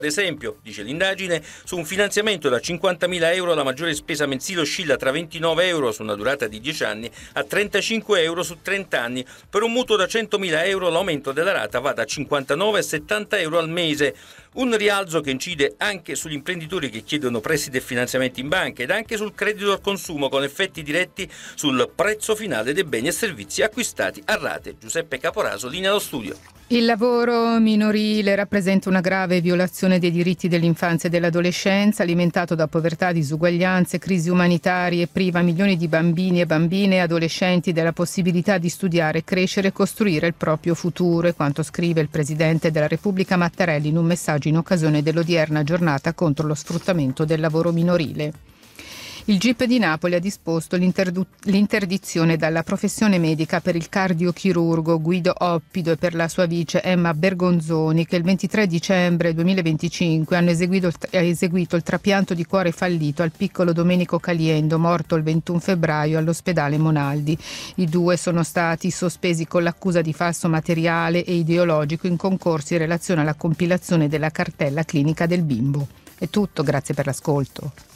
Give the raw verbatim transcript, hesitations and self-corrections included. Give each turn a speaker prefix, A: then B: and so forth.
A: Ad esempio, dice l'indagine, su un finanziamento da cinquantamila euro la maggiore spesa mensile oscilla tra ventinove euro su una durata di dieci anni a trentacinque euro su trenta anni. Per un mutuo da centomila euro l'aumento della rata va da cinquantanove a settanta euro al mese. Un rialzo che incide anche sugli imprenditori che chiedono prestiti e finanziamenti in banca ed anche sul credito al consumo, con effetti diretti sul prezzo finale dei beni e servizi acquistati a rate. Giuseppe Caporaso, linea allo studio.
B: Il lavoro minorile rappresenta una grave violazione dei diritti dell'infanzia e dell'adolescenza, alimentato da povertà, disuguaglianze, crisi umanitarie, priva milioni di bambini e bambine e adolescenti della possibilità di studiare, crescere e costruire il proprio futuro, è quanto scrive il Presidente della Repubblica Mattarelli in un messaggio in occasione dell'odierna giornata contro lo sfruttamento del lavoro minorile. Il G I P di Napoli ha disposto l'interdu- l'interdizione dalla professione medica per il cardiochirurgo Guido Oppido e per la sua vice Emma Bergonzoni, che il ventitré dicembre duemilaventicinque hanno eseguito il, ha eseguito il trapianto di cuore fallito al piccolo Domenico Caliendo, morto il ventuno febbraio all'ospedale Monaldi. I due sono stati sospesi con l'accusa di falso materiale e ideologico in concorso in relazione alla compilazione della cartella clinica del bimbo. È tutto, grazie per l'ascolto.